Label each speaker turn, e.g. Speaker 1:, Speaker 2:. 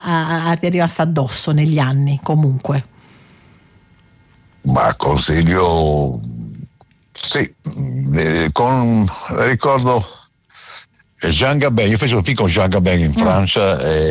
Speaker 1: ti è rimasta addosso negli anni comunque?
Speaker 2: Ma consiglio, sì, ricordo Jean Gabin, io facevo un film con Jean Gabin in Francia